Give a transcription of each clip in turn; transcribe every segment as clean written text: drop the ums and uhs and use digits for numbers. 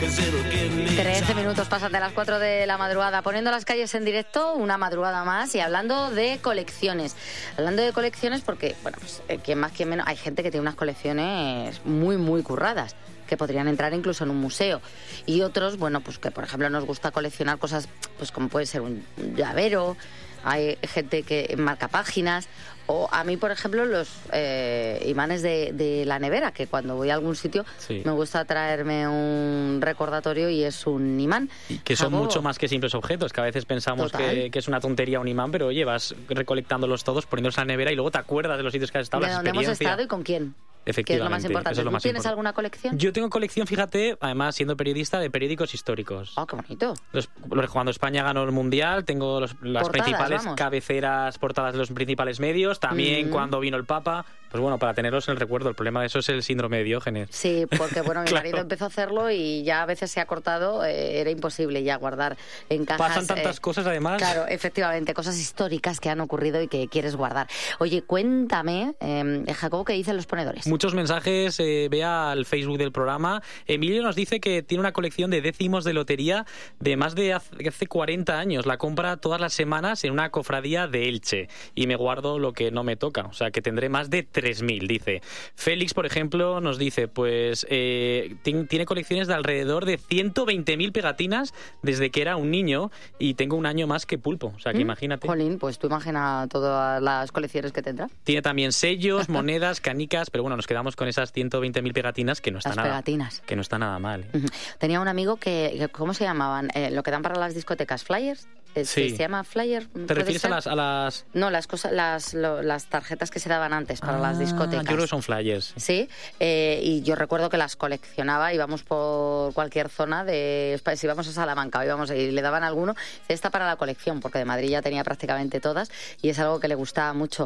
13 minutos pasan de las 4 de la madrugada, poniendo las calles en directo, una madrugada más, y hablando de colecciones. Hablando de colecciones porque, bueno, pues quien más, quien menos, hay gente que tiene unas colecciones muy, muy curradas, que podrían entrar incluso en un museo. Y otros, bueno, pues que por ejemplo nos gusta coleccionar cosas, pues como puede ser un llavero, hay gente que marca páginas, o a mí, por ejemplo, los imanes de la nevera, que cuando voy a algún sitio me gusta traerme un recordatorio y es un imán. Y que son mucho más que simples objetos, que a veces pensamos que es una tontería un imán, pero oye, vas recolectándolos todos, poniéndolos en la nevera y luego te acuerdas de los sitios que has estado, de dónde hemos estado y con quién. Efectivamente, que es lo más importante. Eso es lo más ¿Tú tienes importante. alguna colección? Yo tengo colección, fíjate, además siendo periodista, de periódicos históricos. ¡Oh, qué bonito! Cuando España ganó el Mundial, tengo las portadas, principales cabeceras, portadas de los principales medios. También cuando vino el Papa, pues bueno, para tenerlos en el recuerdo. El problema de eso es el síndrome de Diógenes. Sí, porque bueno, mi marido empezó a hacerlo y ya a veces se ha cortado, era imposible ya guardar en cajas. Pasan tantas cosas además. Claro, efectivamente, cosas históricas que han ocurrido y que quieres guardar. Oye, cuéntame, Jacobo, ¿qué dicen los ponedores? Muchos mensajes, vea al Facebook del programa. Emilio nos dice que tiene una colección de décimos de lotería de más de hace 40 años. La compra todas las semanas en una cofradía de Elche. Y me guardo lo que no me toca. O sea, que tendré más de 3.000, dice. Félix, por ejemplo, nos dice, pues, tiene colecciones de alrededor de 120.000 pegatinas desde que era un niño y tengo un año más que Pulpo. O sea, que imagínate. Jolín, pues tú imagina todas las colecciones que tendrá. Tiene también sellos, monedas, canicas, pero bueno, nos quedamos con esas 120.000 pegatinas que no está que no está nada mal. Tenía un amigo que ¿cómo se llamaban? Lo que dan para las discotecas, flyers. Se llama flyer. ¿Te refieres a las...? No, las tarjetas que se daban antes para las discotecas. Yo creo que son flyers. Sí, y yo recuerdo que las coleccionaba, íbamos por cualquier zona, si íbamos a Salamanca y le daban alguno, esta para la colección, porque de Madrid ya tenía prácticamente todas, y es algo que le gustaba mucho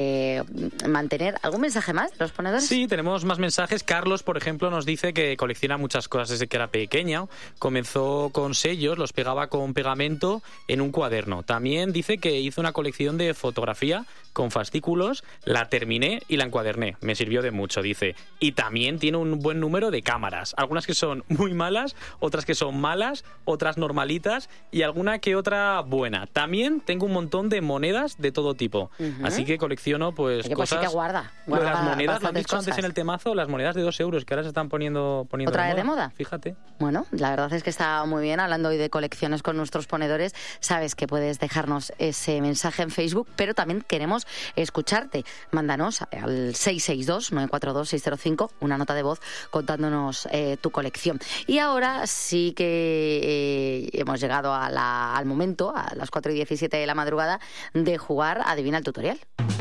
mantener. ¿Algún mensaje más de los ponedores? Sí, tenemos más mensajes. Carlos, por ejemplo, nos dice que colecciona muchas cosas desde que era pequeño. Comenzó con sellos, los pegaba con pegamento en un cuaderno. También dice que hizo una colección de fotografía con fascículos, la terminé y la encuaderné. Me sirvió de mucho, dice. Y también tiene un buen número de cámaras. Algunas que son muy malas, otras que son malas, otras normalitas y alguna que otra buena. También tengo un montón de monedas de todo tipo. Así que colecciono pues cosas... Pues sí que guarda las monedas, lo han dicho antes en el temazo, las monedas de 2 euros, que ahora se están poniendo ¿Otra vez de moda? Fíjate. Bueno, la verdad es que está muy bien. Hablando hoy de colecciones con nuestros ponedores, sabes que puedes dejarnos ese mensaje en Facebook, pero también queremos escucharte. Mándanos al 662-942-605 una nota de voz contándonos tu colección. Y ahora sí que hemos llegado al momento, a las 4:17 de la madrugada, de jugar Adivina el tutorial.